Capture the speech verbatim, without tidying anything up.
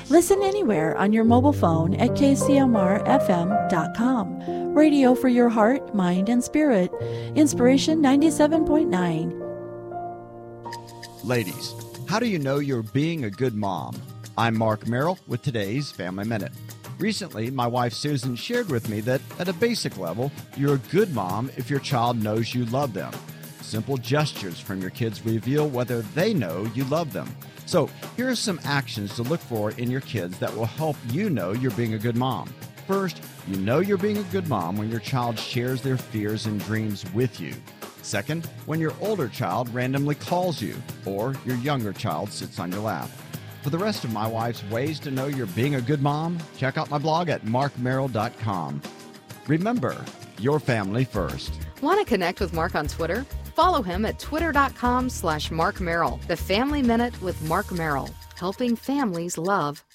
Listen anywhere on your mobile phone at k c m r f m dot com. Radio for your heart, mind, and spirit. Inspiration ninety-seven point nine. Ladies, how do you know you're being a good mom? I'm Mark Merrill with today's Family Minute. Recently, my wife Susan shared with me that at a basic level, you're a good mom if your child knows you love them. Simple gestures from your kids reveal whether they know you love them. So here are some actions to look for in your kids that will help you know you're being a good mom. First, you know you're being a good mom when your child shares their fears and dreams with you. Second, when your older child randomly calls you or your younger child sits on your lap. For the rest of my wife's ways to know you're being a good mom, check out my blog at mark merrill dot com. Remember, your family first. Want to connect with Mark on Twitter? Follow him at twitter.com slash Mark Merrill. The Family Minute with Mark Merrill, helping families love